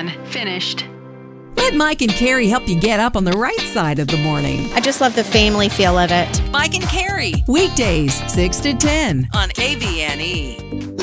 Done. Finished. Let Mike and Carrie help you get up on the right side of the morning. I just love the family feel of it. Mike and Carrie, weekdays 6 to 10 on AVNE.